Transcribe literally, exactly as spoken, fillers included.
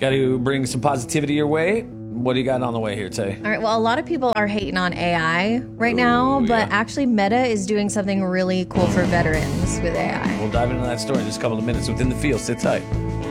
Got to bring some positivity your way. What do you got on the way here, Tay? All right. Well, a lot of people are hating on A I right Ooh, now, but yeah. actually Meta is doing something really cool for veterans with A I. We'll dive into that story in just a couple of minutes. Within the Field, sit tight.